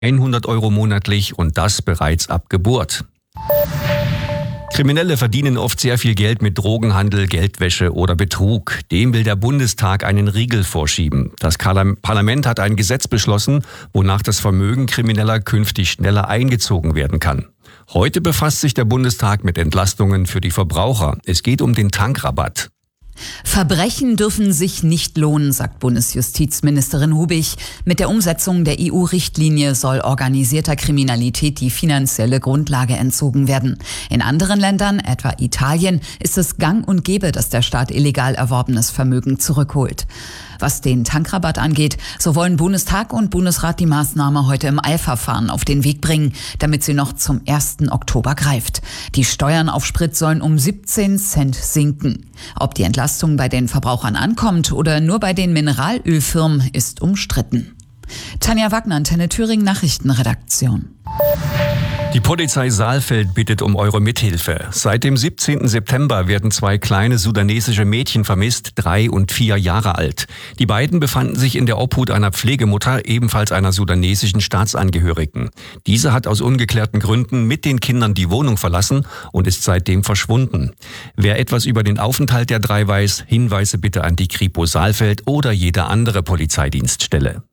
100 € monatlich und das bereits ab Geburt. Kriminelle verdienen oft sehr viel Geld mit Drogenhandel, Geldwäsche oder Betrug. Dem will der Bundestag einen Riegel vorschieben. Das Parlament hat ein Gesetz beschlossen, wonach das Vermögen Krimineller künftig schneller eingezogen werden kann. Heute befasst sich der Bundestag mit Entlastungen für die Verbraucher. Es geht um den Tankrabatt. Verbrechen dürfen sich nicht lohnen, sagt Bundesjustizministerin Hubig. Mit der Umsetzung der EU-Richtlinie soll organisierter Kriminalität die finanzielle Grundlage entzogen werden. In anderen Ländern, etwa Italien, ist es gang und gäbe, dass der Staat illegal erworbenes Vermögen zurückholt. Was den Tankrabatt angeht, so wollen Bundestag und Bundesrat die Maßnahme heute im Eilverfahren auf den Weg bringen, damit sie noch zum 1. Oktober greift. Die Steuern auf Sprit sollen um 17 Cent sinken. Ob die Entlastung bei den Verbrauchern ankommt oder nur bei den Mineralölfirmen, ist umstritten. Tanja Wagner, Antenne Thüringen Nachrichtenredaktion. Die Polizei Saalfeld bittet um eure Mithilfe. Seit dem 17. September werden 2 kleine sudanesische Mädchen vermisst, 3 und 4 Jahre alt. Die beiden befanden sich in der Obhut einer Pflegemutter, ebenfalls einer sudanesischen Staatsangehörigen. Diese hat aus ungeklärten Gründen mit den Kindern die Wohnung verlassen und ist seitdem verschwunden. Wer etwas über den Aufenthalt der 3 weiß, Hinweise bitte an die Kripo Saalfeld oder jede andere Polizeidienststelle.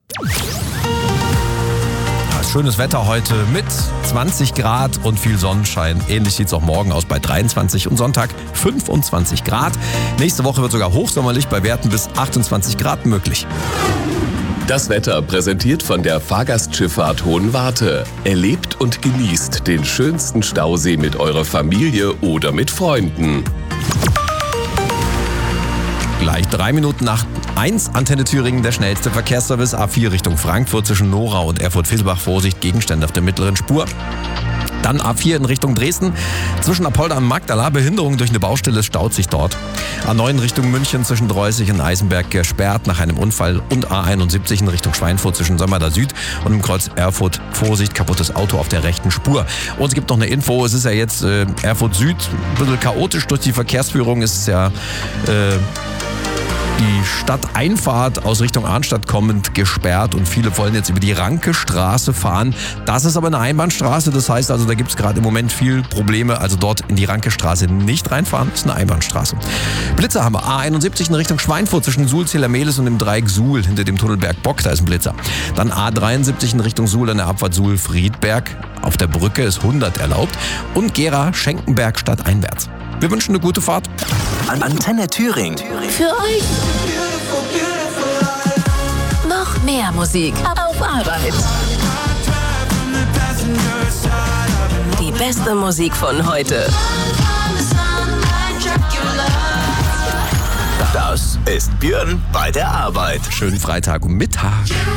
Schönes Wetter heute mit 20 Grad und viel Sonnenschein. Ähnlich sieht es auch morgen aus bei 23 und Sonntag 25 Grad. Nächste Woche wird sogar hochsommerlich bei Werten bis 28 Grad möglich. Das Wetter präsentiert von der Fahrgastschifffahrt Hohenwarte. Erlebt und genießt den schönsten Stausee mit eurer Familie oder mit Freunden. Gleich 3 Minuten nach 1, Antenne Thüringen, der schnellste Verkehrsservice. A4 Richtung Frankfurt zwischen Nora und Erfurt-Vilsbach. Vorsicht, Gegenstände auf der mittleren Spur. Dann A4 in Richtung Dresden. Zwischen Apolda und Magdala Behinderung durch eine Baustelle, staut sich dort. A9 Richtung München zwischen Dreußig und Eisenberg gesperrt nach einem Unfall. Und A71 in Richtung Schweinfurt zwischen Sömmerda Süd und im Kreuz Erfurt. Vorsicht, kaputtes Auto auf der rechten Spur. Und es gibt noch eine Info, es ist ja jetzt Erfurt Süd, ein bisschen chaotisch durch die Verkehrsführung. Es ist ja die Stadteinfahrt aus Richtung Arnstadt kommend gesperrt und viele wollen jetzt über die Ranke-Straße fahren. Das ist aber eine Einbahnstraße, das heißt also, da gibt es gerade im Moment viel Probleme, also dort in die Ranke-Straße nicht reinfahren, das ist eine Einbahnstraße. Blitzer haben wir, A71 in Richtung Schweinfurt zwischen Suhl-Zillermehlis und dem Dreieck Suhl hinter dem Tunnelberg Bock, da ist ein Blitzer. Dann A73 in Richtung Suhl an der Abfahrt Suhl-Friedberg, auf der Brücke ist 100 erlaubt und Gera-Schenkenberg stadteinwärts. Wir wünschen eine gute Fahrt. Antenne Thüringen. Für euch. Noch mehr Musik auf Arbeit. Die beste Musik von heute. Das ist Björn bei der Arbeit. Schönen Freitag und Mittag.